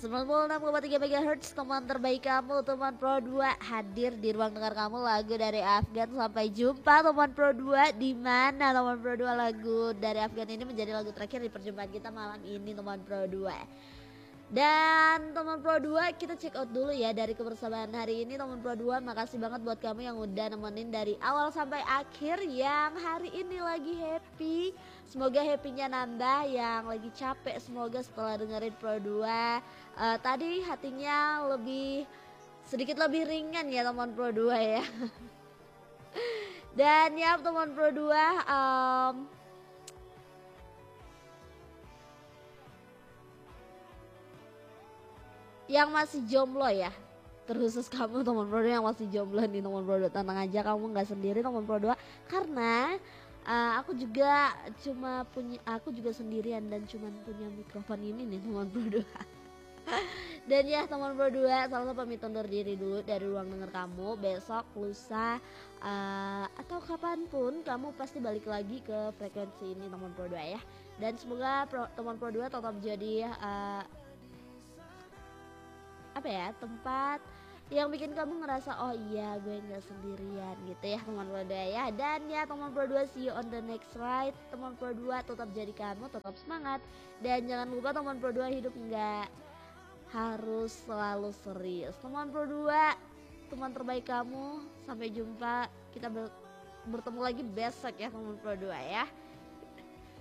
96,3 MHz, teman terbaik kamu, teman Pro 2 hadir di ruang dengar kamu lagu dari Afgan. Sampai jumpa teman Pro 2. Di mana teman Pro 2 lagu dari Afgan ini menjadi lagu terakhir di perjumpaan kita malam ini teman Pro 2. Dan teman Pro 2 kita check out dulu ya dari kebersamaan hari ini teman Pro 2. Makasih banget buat kamu yang udah nemenin dari awal sampai akhir, yang hari ini lagi happy. Semoga happynya nambah, yang lagi capek semoga setelah dengerin Pro 2 tadi hatinya sedikit lebih ringan ya teman Pro 2 ya. Dan ya teman Pro 2, yang masih jomblo ya, terkhusus kamu teman Pro 2 yang masih jomblo nih teman Pro 2, tenang aja, kamu nggak sendiri teman Pro 2, karena aku juga sendirian dan cuman punya mikrofon ini nih teman Pro 2. Dan ya teman Pro 2, salah satu pamit undur diri dulu dari ruang denger kamu. Besok, lusa, atau kapanpun kamu pasti balik lagi ke frekuensi ini teman Pro 2 ya. Dan semoga teman Pro 2 tetap jadi tempat yang bikin kamu ngerasa oh iya gue nggak sendirian gitu ya teman Pro 2 ya. Dan ya teman Pro 2, see you on the next ride. Teman Pro 2 tetap jadi kamu, tetap semangat, dan jangan lupa teman Pro 2, hidup nggak harus selalu serius. Teman Pro 2, teman terbaik kamu, sampai jumpa, kita bertemu lagi besok ya teman Pro 2 ya.